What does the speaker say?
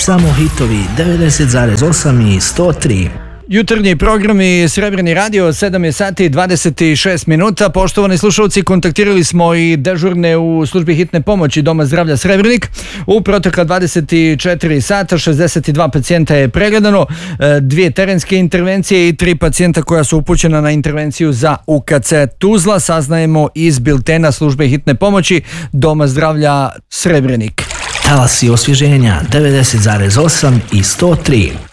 Samo hitovi 90,8 i 103. Jutarnji programi Srebrni radio, 7 je sati 26 minuta. Poštovani slušalci, kontaktirali smo i dežurne u službi hitne pomoći Doma zdravlja Srebrenik. U protekla 24 sata 62 pacijenta je pregledano, 2 terenske intervencije i 3 pacijenta koja su upućena na intervenciju za UKC Tuzla. Saznajemo iz biltena službe hitne pomoći Doma zdravlja Srebrenik. Talasi osvježenja 90,8 i 103.